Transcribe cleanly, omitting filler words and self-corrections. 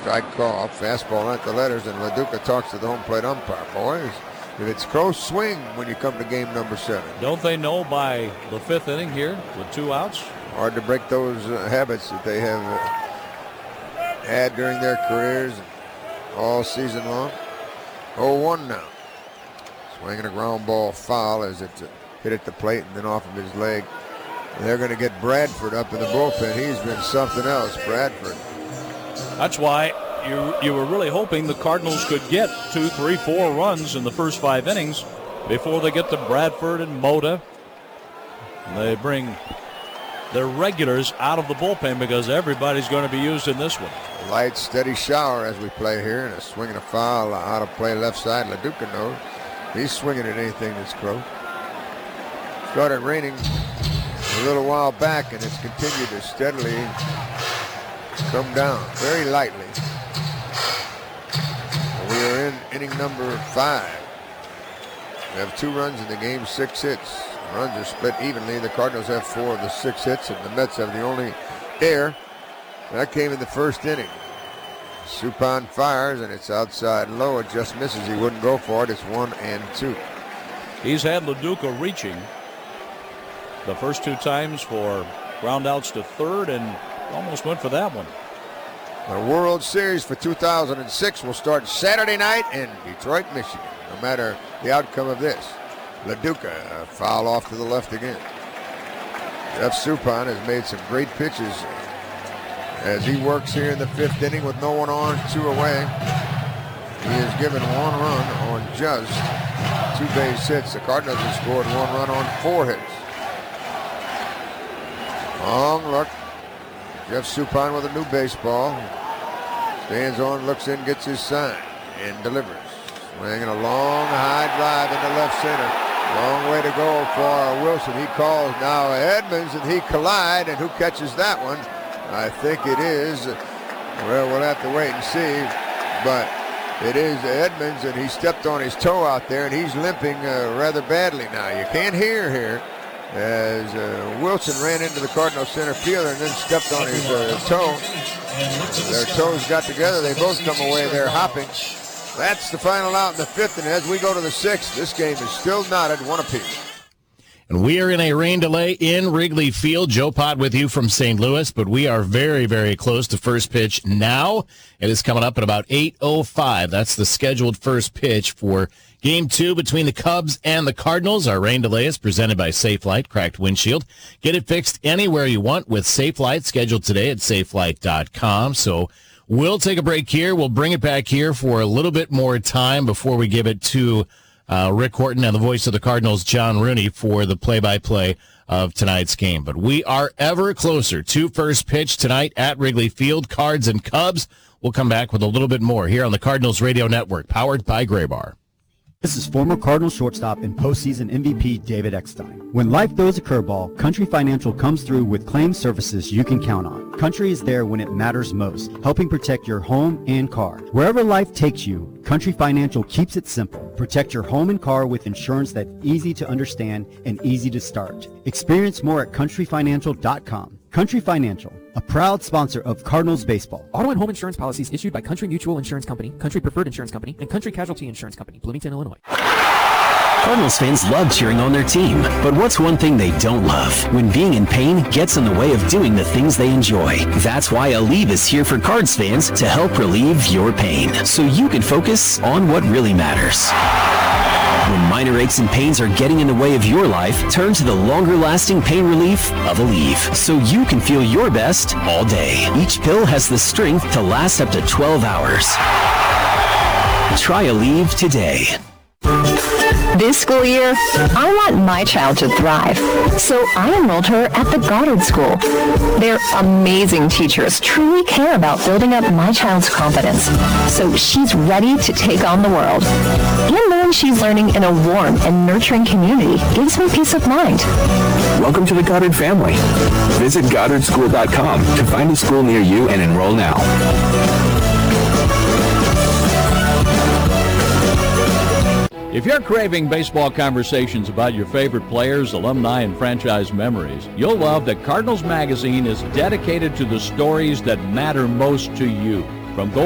Strike call, fastball at the letters, and LaDuca talks to the home plate umpire. Boys, if it's close, swing when you come to game number 7. Don't they know by the 5th inning here with 2 outs? Hard to break those habits that they have had during their careers all season long. 0-1 now. Swinging a ground ball foul as it hit at the plate and then off of his leg. And they're going to get Bradford up in the bullpen. He's been something else, Bradford. That's why you were really hoping the Cardinals could get 2, 3, 4 runs in the first 5 innings before they get to Bradford and Mota. And they bring their regulars out of the bullpen because everybody's going to be used in this one. Light, steady shower as we play here, and a swing and a foul out of play left side. LaDuca knows he's swinging at anything that's close. Started raining a little while back, and it's continued to steadily come down very lightly. We are in inning number 5. We have 2 runs in the game, 6 hits. Runs are split evenly. The Cardinals have 4 of the 6 hits, and the Mets have the only error. That came in the first inning. Suppan fires, and it's outside low. It just misses. He wouldn't go for it. It's 1-2. He's had LaDuca reaching the first 2 times for ground outs to third, and almost went for that one. The World Series for 2006 will start Saturday night in Detroit, Michigan, no matter the outcome of this. LaDuca, a foul off to the left again. Jeff Suppan has made some great pitches as he works here in the 5th inning with no one on, 2 away. He has given 1 run on just 2 base hits. The Cardinals have scored 1 run on 4 hits. Long look. Jeff Suppan with a new baseball. Stands on, looks in, gets his sign, and delivers. Swinging a long high drive into left center. Long way to go for Wilson. He calls now Edmonds, and he collide, and who catches that one? I think it is, well, we'll have to wait and see, but it is Edmonds, and he stepped on his toe out there, and he's limping rather badly now. You can't hear here as Wilson ran into the Cardinal center fielder and then stepped on his toe. Their toes got together. They both come away there hopping. That's the final out in the 5th, and as we go to the 6th, this game is still knotted 1 apiece. And we are in a rain delay in Wrigley Field. Joe Pott with you from St. Louis, but we are very, very close to first pitch now. It is coming up at about 8:05. That's the scheduled first pitch for Game 2 between the Cubs and the Cardinals. Our rain delay is presented by Safelite, cracked windshield. Get it fixed anywhere you want with Safelite, scheduled today at safelite.com. So we'll take a break here. We'll bring it back here for a little bit more time before we give it to Rick Horton and the voice of the Cardinals, John Rooney, for the play-by-play of tonight's game. But we are ever closer to first pitch tonight at Wrigley Field. Cards and Cubs. We'll come back with a little bit more here on the Cardinals Radio Network, powered by Graybar. This is former Cardinals shortstop and postseason MVP David Eckstein. When life throws a curveball, Country Financial comes through with claim services you can count on. Country is there when it matters most, helping protect your home and car. Wherever life takes you, Country Financial keeps it simple. Protect your home and car with insurance that's easy to understand and easy to start. Experience more at countryfinancial.com. Country Financial, a proud sponsor of Cardinals baseball. Auto and home insurance policies issued by Country Mutual Insurance Company, Country Preferred Insurance Company, and Country Casualty Insurance Company, Bloomington, Illinois. Cardinals fans love cheering on their team, but what's one thing they don't love? When being in pain gets in the way of doing the things they enjoy. That's why Aleve is here for Cards fans to help relieve your pain, so you can focus on what really matters. When minor aches and pains are getting in the way of your life, turn to the longer-lasting pain relief of Aleve, so you can feel your best all day. Each pill has the strength to last up to 12 hours. Try Aleve today. This school year, I want my child to thrive, so I enrolled her at the Goddard School. Their amazing teachers truly care about building up my child's confidence, so she's ready to take on the world. And knowing she's learning in a warm and nurturing community gives me peace of mind. Welcome to the Goddard family. Visit GoddardSchool.com to find a school near you and enroll now. If you're craving baseball conversations about your favorite players, alumni, and franchise memories, you'll love that Cardinals Magazine is dedicated to the stories that matter most to you. From